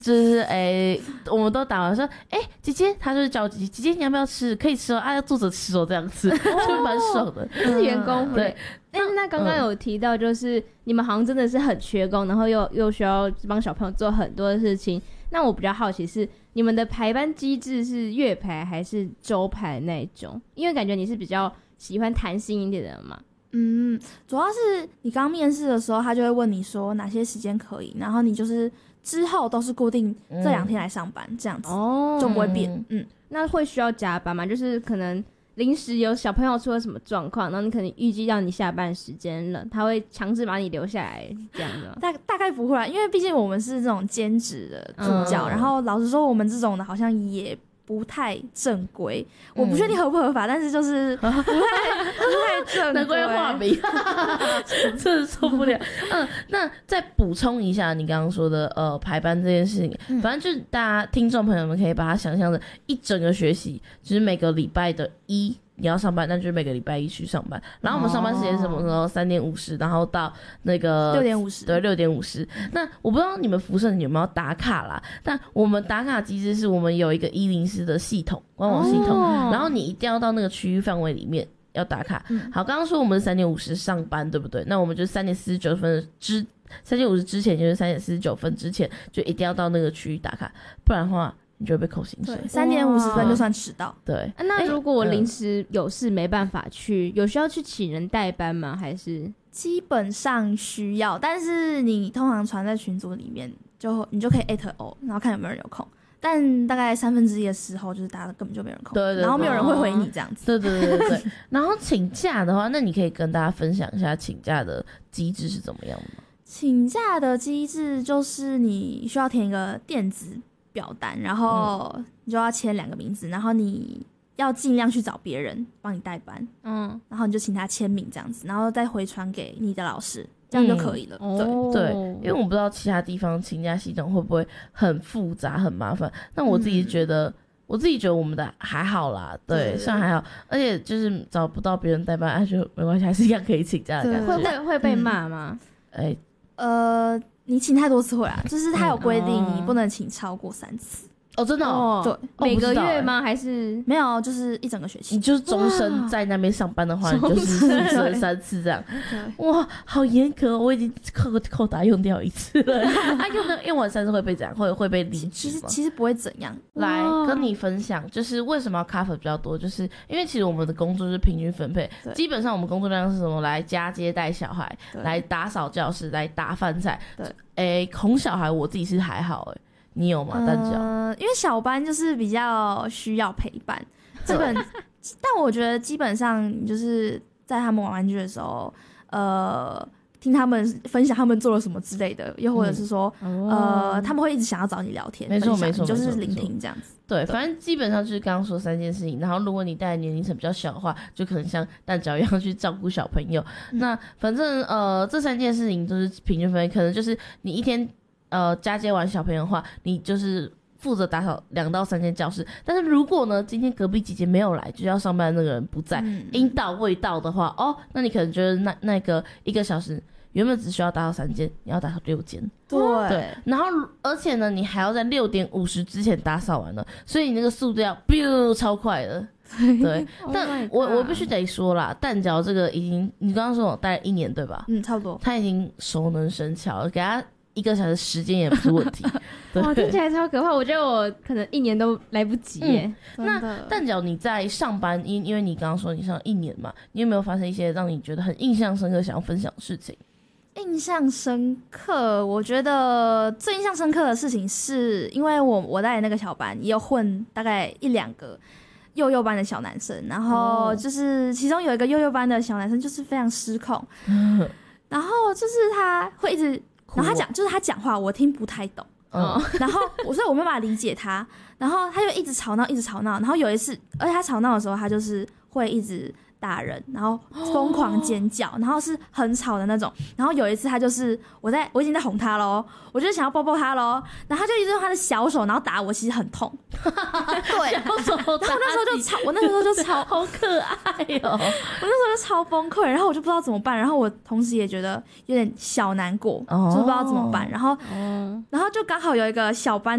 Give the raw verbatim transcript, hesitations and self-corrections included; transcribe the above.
就是哎、欸，我们都打完说，哎、欸，姐姐，她就是叫姐姐，姐姐你要不要吃？可以吃哦，啊，要坐着吃哦，这样子，就蛮爽的。 是员工福利。 对， 哎、欸，那刚刚有提到，就是、嗯、你们好像真的是很缺工，然后又又需要帮小朋友做很多的事情。那我比较好奇是，你们的排班机制是月排还是周排那一种？因为感觉你是比较喜欢弹性一点的人嘛。 嗯，主要是你刚面试的时候，他就会问你说哪些时间可以，然后你就是之后都是固定这两天来上班、嗯、这样子，哦，就不会变。嗯， 嗯那会需要加班吗？就是可能临时有小朋友出了什么状况，然后你可能预计到你下班时间了，他会强制把你留下来这样的。 大大概不会啦，因为毕竟我们是这种兼职的助教、嗯，然后老实说，我们这种的好像也不太正规，我不确定合不合法，嗯、但是就是不太不太正规。 难怪画笔，真的受不了。嗯，那再补充一下你刚刚说的呃排班这件事情，嗯、反正就是大家听众朋友们可以把它想象的一整个学期，就是每个礼拜的一。你要上班，那就是每个礼拜一去上班。然后我们上班时间是什么时候？三点五十，然后到那个六点五十， 对，六点五十。那我不知道你们辐射你有没有打卡啦？但我们打卡机制是我们有一个一零四的系统，官网系统、哦，然后你一定要到那个区域范围里面要打卡。嗯、好，刚刚说我们是三点五十上班，对不对？那我们就三点四十九分之三点五十之前，就是三点四十九分之前，就一定要到那个区域打卡，不然的话。你就会被扣薪水， 三点五十分就算迟到。 对， 啊、那如果我临时有事没办法去，欸、有需要去请人代班吗？还是基本上需要，但是你通常传在群组里面，就你就可以艾特我，然后看有没有人有空。但大概三分之一的时候，就是大家根本就没人空， 对对对， 然后没有人会回你这样子。 对对对对对。然后请假的话，那你可以跟大家分享一下请假的机制是怎么样的吗？ 请假的机制就是你需要填一个电子表单，然后你就要签两个名字，然后你要尽量去找别人帮你代班，嗯，然后你就请他签名这样子，然后再回传给你的老师，这样就可以了。嗯、对、 哦、对，因为我不知道其他地方请假系统会不会很复杂很麻烦，但我自己觉得、嗯、我自己觉得我们的还好啦，对，算还好，而且就是找不到别人代班，就没关系，还是一样可以请假的感觉。 会会会被骂吗？ 哎、嗯欸，呃。你请太多次会啊，就是他有规定你不能请超过三次。 哦，真的哦？ 对， 哦、每个月吗？还是没有？就是一整个学期。 你就是终身在那边上班的话，你就是只能三次这样。哇，好严格、哦！我已经扣扣打用掉一次了。啊，用掉用完三次会被怎样？会会被离职吗？ 其实其实不会怎样。 来跟你分享，就是为什么要 cover 比较多，就是因为其实我们的工作是平均分配，基本上我们工作量是什么？来家接带小孩，来打扫教室，来打饭菜。对，诶，哄小孩我自己是还好诶。你有吗？蛋饺？ 呃，因为小班就是比较需要陪伴，基本，但我觉得基本上就是在他们玩玩具的时候，呃，听他们分享他们做了什么之类的，又或者是说，嗯、呃，他们会一直想要找你聊天， 没错没错， 就是聆听这样子。 对，反正基本上就是刚刚说三件事情，然后如果你带的年龄层比较小的话，就可能像蛋饺一样去照顾小朋友。嗯、那反正呃，这三件事情都是平均分配，可能就是你一天。呃，家接完小朋友的话，你就是负责打扫两到三间教室。但是如果呢，今天隔壁姐姐没有来，就是要上班的那个人不在，嗯、应到未到的话，哦，那你可能觉得那那个一个小时原本只需要打扫三间，你要打扫六间。 对对，然后而且呢，你还要在六点五十之前打扫完了，所以你那个速度要 biu 超快的。对，但我我必须得说啦，蛋饺这个已经你刚刚说我待了一年对吧？ 嗯，差不多。 他已经熟能生巧了，给他。一个小时时间也不是问题。 哇，听起来超可怕！我觉得我可能一年都来不及耶。 嗯、那蛋饺你在上班，因因为你刚刚说你上一年嘛，你有没有发生一些让你觉得很印象深刻、想要分享的事情？ 印象深刻，我觉得最印象深刻的事情是因为我我在那个小班也有混大概一两个幼幼班的小男生，然后就是其中有一个幼幼班的小男生就是非常失控，嗯、然后就是他会一直。然后他讲，就是他讲话我听不太懂，嗯，然后我所以我没办法理解他，然后他就一直吵闹，一直吵闹，然后有一次，而且他吵闹的时候，他就是会一直大人，然后疯狂尖叫，然后是很吵的那种。然后有一次他就是我在我已经在哄他咯，我就想要抱抱他咯，然后他就一直用他的小手然后打我，其实很痛。对， 小手打你， 然后那时候就超，我那个时候就超好可爱哦、 我那时候就超崩溃，然后我就不知道怎么办，然后我同时也觉得有点小难过， 哦、 就不知道怎么办，然后， 哦， 然后就刚好有一个小班